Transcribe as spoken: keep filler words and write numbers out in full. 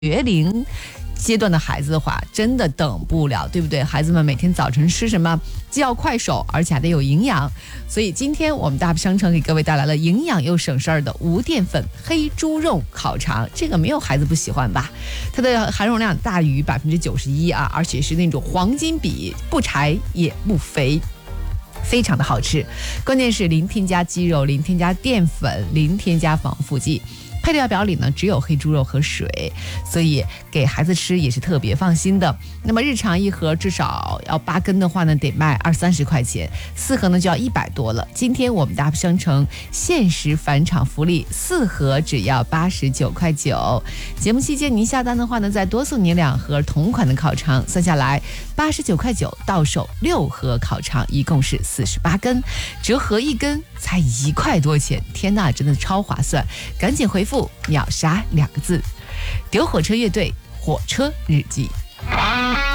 学龄阶段的孩子的话，真的等不了，对不对？孩子们每天早晨吃什么，既要快手，而且还得有营养。所以今天我们大商城给各位带来了营养又省事儿的无淀粉黑猪肉烤肠，这个没有孩子不喜欢吧？它的含容量大于百分之九十一啊，而且是那种黄金比，不柴也不肥。非常的好吃，关键是零添加鸡肉，零添加淀粉，零添加防腐剂。配料表里呢只有黑猪肉和水，所以给孩子吃也是特别放心的。那么日常一盒至少要八根的话呢，得卖二三十块钱，四盒呢就要一百多了。今天我们大商城限时返场福利，四盒只要八十九块九。节目期间您下单的话呢，再多送您两盒同款的烤肠，算下来八十九块九，到手六盒烤肠，一共是四十八根，折合一根才一块多钱，天哪，真的超划算！赶紧回复秒杀两个字，丢火车乐队火车日记。